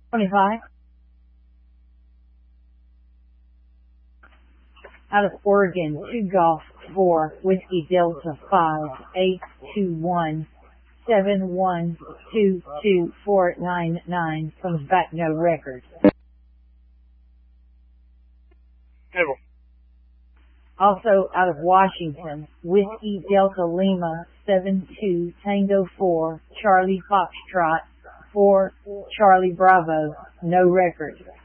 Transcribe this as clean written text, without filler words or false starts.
25. Out of Oregon, 2 Golf 4, Whiskey Delta 5, 821 7122499 comes back no record. Table. Also out of Washington, Whiskey Delta Lima 72 Tango 4, Charlie Foxtrot 4, Charlie Bravo, no record.